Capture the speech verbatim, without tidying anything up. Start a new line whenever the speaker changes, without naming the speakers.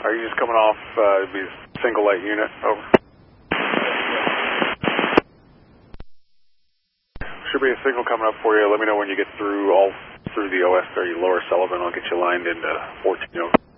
Are you just coming off, uh, it'd be a single light unit, over? Should be a signal coming up for you. Let me know when you get through all through the O S there. You lower Sullivan, I'll get you lined into fourteen over.